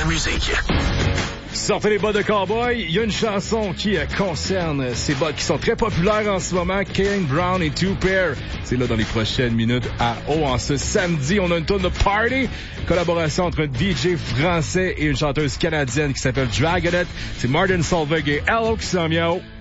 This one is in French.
musique. Sortez les bottes de cowboy. Il y a une chanson qui concerne ces bottes qui sont très populaires en ce moment. Kane Brown et Two Pair. C'est là dans les prochaines minutes à en ce samedi. On a une tonne de party. Collaboration entre un DJ français et une chanteuse canadienne qui s'appelle Dragonette. C'est Martin Solveig et Hello qui s'en vient.